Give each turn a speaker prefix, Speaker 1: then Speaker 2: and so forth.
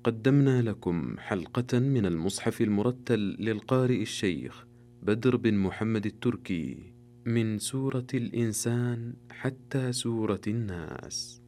Speaker 1: قدمنا لكم حلقة من المصحف المرتل للقارئ الشيخ بدر بن محمد التركي من سورة الإنسان حتى سورة الناس.